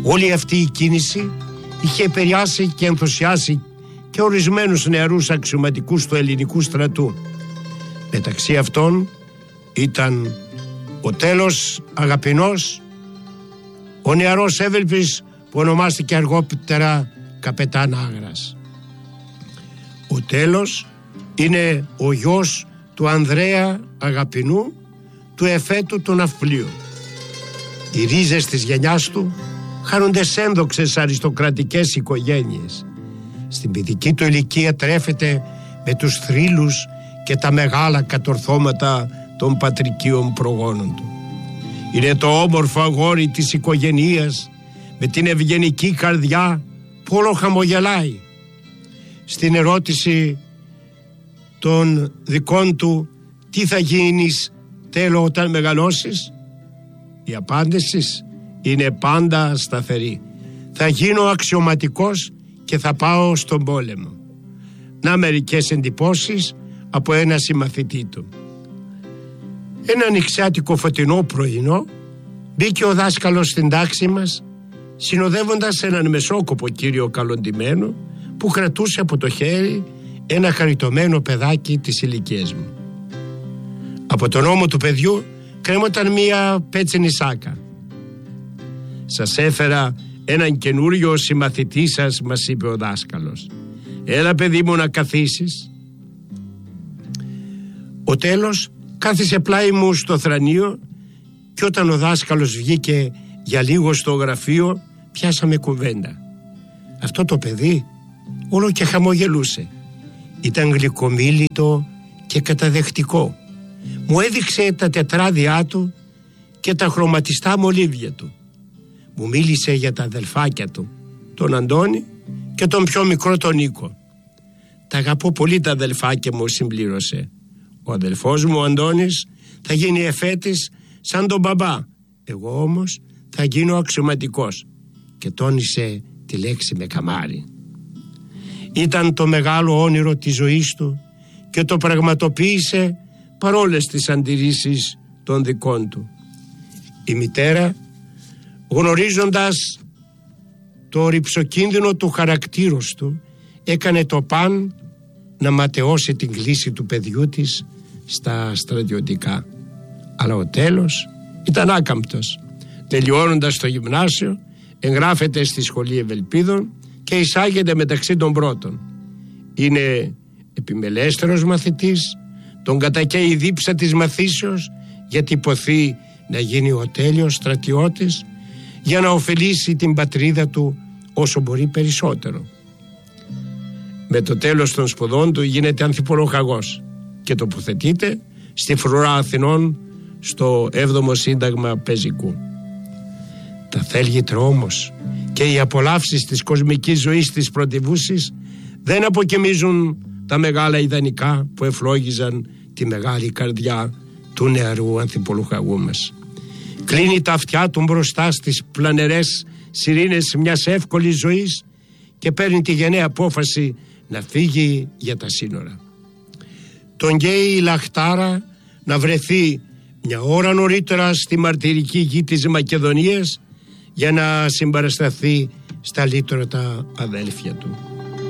Όλη αυτή η κίνηση είχε επηρεάσει και ενθουσιάσει και ορισμένους νεαρούς αξιωματικούς του ελληνικού στρατού. Μεταξύ αυτών ήταν ο τέλος Αγαπηνός, ο νεαρός Εύελπης που ονομάστηκε αργότερα καπετάν Άγρας. Ο τέλος είναι ο γιος του Ανδρέα Αγαπηνού, του εφέτου του ναυπλίου. Οι ρίζες της γενιάς του χάνονται σε ένδοξες αριστοκρατικές οικογένειες. Στην παιδική του ηλικία τρέφεται με τους θρύλους και τα μεγάλα κατορθώματα των πατρικίων προγόνων του. Είναι το όμορφο αγόρι της οικογενείας με την ευγενική καρδιά που όλο χαμογελάει. Στην ερώτηση των δικών του «Τι θα γίνεις, Τέλο, όταν μεγαλώσεις?», η απάντηση είναι πάντα σταθερή. «Θα γίνω αξιωματικός και θα πάω στον πόλεμο». Να μερικές εντυπώσεις από ένα συμμαθητή του. Ένα νηξιάτικο φωτεινό πρωινό μπήκε ο δάσκαλος στην τάξη μας, συνοδεύοντας έναν μεσόκοπο κύριο καλοντημένο που κρατούσε από το χέρι ένα χαριτωμένο παιδάκι της ηλικίας μου. Από τον ώμο του παιδιού κρέμονταν μία πέτσινη σάκα. «Σας έφερα έναν καινούριο συμμαθητή σας», μας είπε ο δάσκαλος. «Έλα, παιδί μου, να καθίσεις». Ο τέλος κάθισε πλάι μου στο θρανείο και όταν ο δάσκαλος βγήκε για λίγο στο γραφείο πιάσαμε κουβέντα. Αυτό το παιδί όλο και χαμογελούσε. Ήταν γλυκομίλητο και καταδεχτικό. Μου έδειξε τα τετράδια του και τα χρωματιστά μολύβια του. Μου μίλησε για τα αδελφάκια του, τον Αντώνη και τον πιο μικρό τον Νίκο. «Τα αγαπώ πολύ τα αδελφάκια μου», συμπλήρωσε. «Ο αδελφός μου ο Αντώνης θα γίνει εφέτης σαν τον μπαμπά. Εγώ όμως θα γίνω αξιωματικός», και τόνισε τη λέξη με καμάρι. Ήταν το μεγάλο όνειρο της ζωής του και το πραγματοποίησε παρόλες τις αντιρρήσεις των δικών του. Η μητέρα, γνωρίζοντας το ρυψοκίνδυνο του χαρακτήρος του, έκανε το παν να ματαιώσει την κλίση του παιδιού της στα στρατιωτικά. Αλλά ο τέλος ήταν άκαμπτος. Τελειώνοντας το γυμνάσιο, εγγράφεται στη Σχολή Ευελπίδων και εισάγεται μεταξύ των πρώτων. Είναι επιμελέστερος μαθητής, τον κατακαίει η δίψα της μαθήσεως, γιατί υποθεί να γίνει ο τέλειος στρατιώτης για να ωφελήσει την πατρίδα του όσο μπορεί περισσότερο. Με το τέλος των σπουδών του γίνεται ανθιπολοχαγός και τοποθετείται στη Φρουρά Αθηνών στο 7ο Σύνταγμα Πεζικού. Τα θέλγητρα όμως και οι απολαύσεις της κοσμικής ζωής της πρωτευούσης δεν αποκεμίζουν τα μεγάλα ιδανικά που ευλόγιζαν τη μεγάλη καρδιά του νεαρού ανθιπολοχαγού μας. Κλείνει τα αυτιά του μπροστά στις πλανερές σιρήνες μιας εύκολης ζωής και παίρνει τη γενναία απόφαση να φύγει για τα σύνορα. Τον καίει η λαχτάρα να βρεθεί μια ώρα νωρίτερα στη μαρτυρική γη της Μακεδονίας για να συμπαρασταθεί στα λύτρωτα αδέλφια του.